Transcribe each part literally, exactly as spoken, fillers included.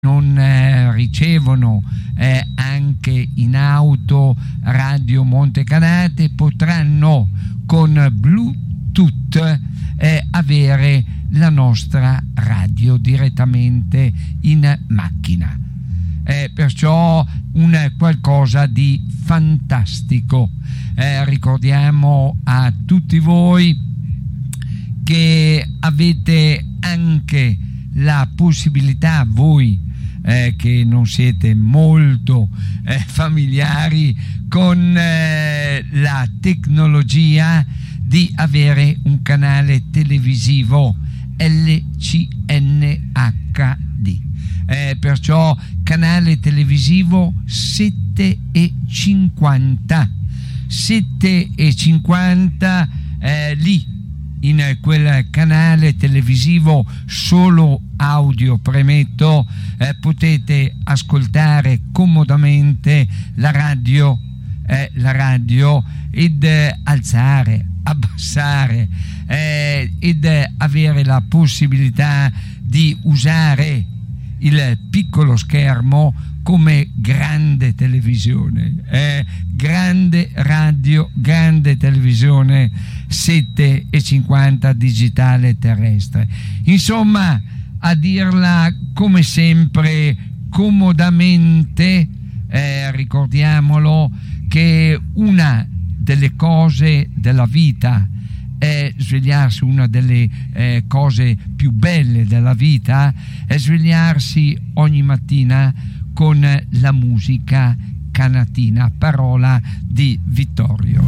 non eh, ricevono eh, anche in auto Radio Montecanate potranno con Bluetooth eh, avere la nostra radio direttamente in macchina. Eh, perciò un qualcosa di fantastico. Eh, ricordiamo a tutti voi che avete anche la possibilità, voi eh, che non siete molto eh, familiari con eh, la tecnologia, di avere un canale televisivo L C N H D. Eh, perciò canale televisivo sette e cinquanta sette e cinquanta eh, lì in quel canale televisivo solo audio, premetto, eh, potete ascoltare comodamente la radio eh, la radio ed eh, alzare, abbassare eh, ed eh, avere la possibilità di usare il piccolo schermo come grande televisione, eh, grande radio, grande televisione sette e cinquanta digitale terrestre. Insomma, a dirla come sempre comodamente, eh, ricordiamolo che una delle cose della vita è svegliarsi, una delle eh, cose più belle della vita è svegliarsi ogni mattina con la musica canatina, parola di Vittorio.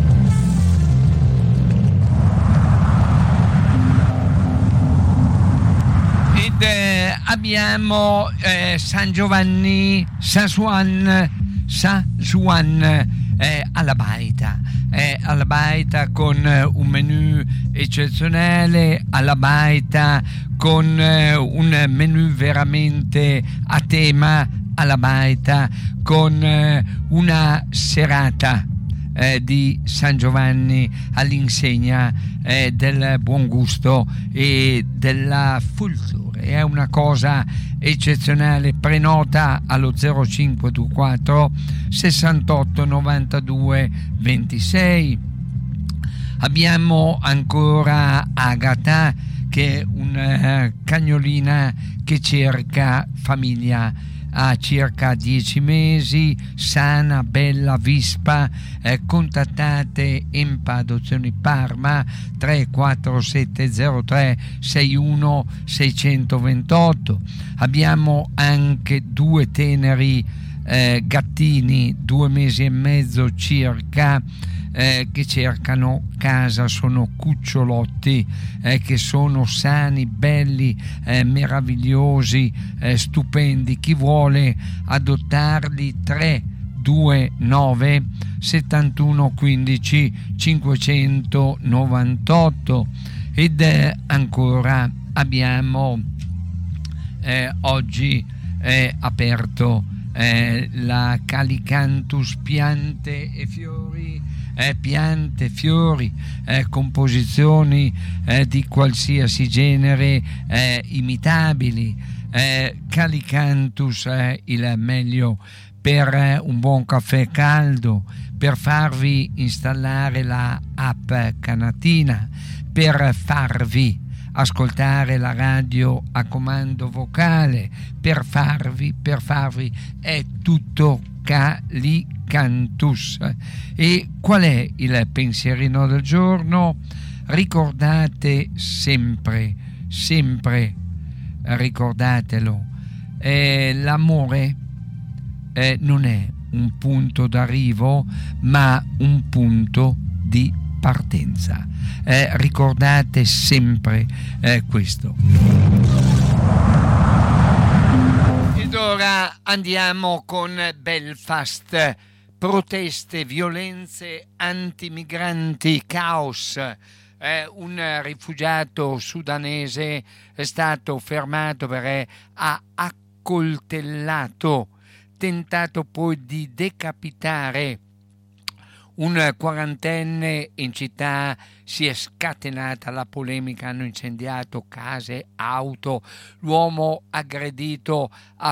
Ed eh, abbiamo eh, San Giovanni, San Juan, San Juan eh, alla baita. Eh, alla baita con eh, un menù eccezionale, alla baita con eh, un menù veramente a tema, alla baita con eh, una serata eh, di San Giovanni all'insegna eh, del buon gusto e della cultura. È una cosa eccezionale. Prenota allo zero cinque due quattro sessantotto novantadue ventisei. Abbiamo ancora Agata, che è una cagnolina che cerca famiglia, ha circa dieci mesi, sana, bella, vispa. Eh, contattate Empa Adozioni Parma tre quattro sette zero tre sei uno sei due otto. Abbiamo anche due teneri eh, gattini, due mesi e mezzo circa, eh, che cercano casa, sono cucciolotti eh, che sono sani, belli, eh, meravigliosi, eh, stupendi. Chi vuole adottarli tre due nove settantuno quindici cinquecentonovantotto. Ed eh, ancora abbiamo eh, oggi è aperto eh, la Calicantus piante e fiori, eh, piante, fiori, eh, composizioni eh, di qualsiasi genere, eh, imitabili. eh, Calicantus è il meglio per un buon caffè caldo, per farvi installare la app Canatina, per farvi ascoltare la radio a comando vocale, per farvi, per farvi, è tutto Calicantus. E qual è il pensierino del giorno? Ricordate sempre, sempre, ricordatelo, eh, l'amore eh, non è un punto d'arrivo, ma un punto di partenza. Eh, ricordate sempre eh, questo. Ed ora andiamo con Belfast. Proteste, violenze antimigranti, caos. Eh, un rifugiato sudanese è stato fermato perché ha accoltellato, tentato poi di decapitare un quarantenne in città, si è scatenata la polemica, hanno incendiato case, auto, l'uomo aggredito ha